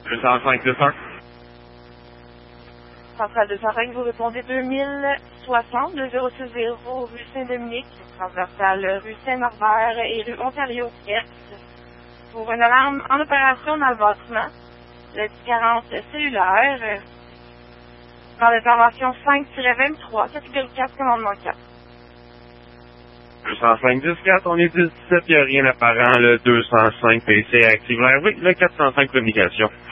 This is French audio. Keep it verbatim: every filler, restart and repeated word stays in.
deux cent cinq deux cents. Centrale deux cent cinq, vous répondez deux mille soixante, deux zéro six zéro, rue Saint-Dominique, transversale rue Saint-Norbert et rue Ontario-Est. Pour une alarme en opération dans le bâtiment, le quarante cellulaire, dans l'intervention cinq vingt-trois, catégorie quatre, commandement quatre. deux cent cinq dix quatre, on est dix-sept, il n'y a rien apparent, le deux cent cinq P C active. Oui, le quatre cent cinq communication.